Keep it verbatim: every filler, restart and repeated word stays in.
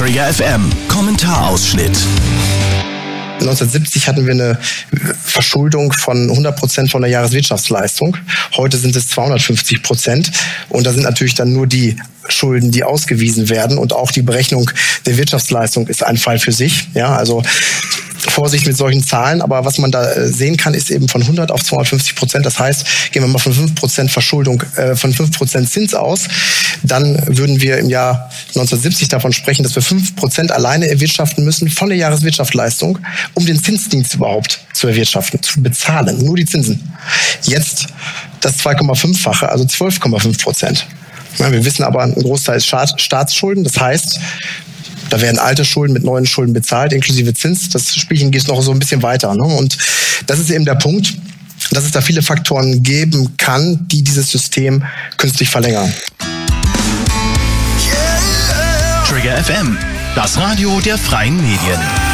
Trigger F M, Kommentarausschnitt. neunzehnhundertsiebzig hatten wir eine Verschuldung von hundert Prozent von der Jahreswirtschaftsleistung. Heute sind es zweihundertfünfzig Prozent. Und da sind natürlich dann nur die Schulden, die ausgewiesen werden. Und auch die Berechnung der Wirtschaftsleistung ist ein Fall für sich. Ja, also Vorsicht mit solchen Zahlen. Aber was man da sehen kann, ist eben von hundert auf zweihundertfünfzig Prozent. Das heißt, gehen wir mal von fünf Prozent Verschuldung, äh, von fünf Prozent Zins aus. Dann würden wir im Jahr neunzehnhundertsiebzig davon sprechen, dass wir fünf Prozent alleine erwirtschaften müssen von der Jahreswirtschaftsleistung, um den Zinsdienst überhaupt zu erwirtschaften, zu bezahlen. Nur die Zinsen. Jetzt das zwei Komma fünf-fache, also zwölf Komma fünf Prozent. Ja, wir wissen aber, ein Großteil ist Staatsschulden. Das heißt, da werden alte Schulden mit neuen Schulden bezahlt, inklusive Zins. Das Spielchen geht noch so ein bisschen weiter. Ne? Und das ist eben der Punkt, dass es da viele Faktoren geben kann, die dieses System künstlich verlängern. Trigger F M, das Radio der freien Medien.